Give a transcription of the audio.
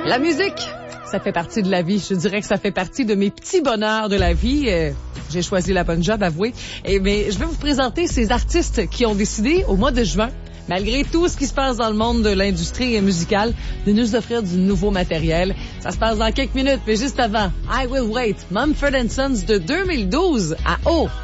La musique, ça fait partie de la vie. Je dirais que ça fait partie de mes petits bonheurs de la vie. J'ai choisi la bonne job, avouez. Mais je vais vous présenter ces artistes qui ont décidé, au mois de juin, malgré tout ce qui se passe dans le monde de l'industrie musicale, de nous offrir du nouveau matériel. Ça se passe dans quelques minutes, mais juste avant, I Will Wait, Mumford & Sons de 2012 à O.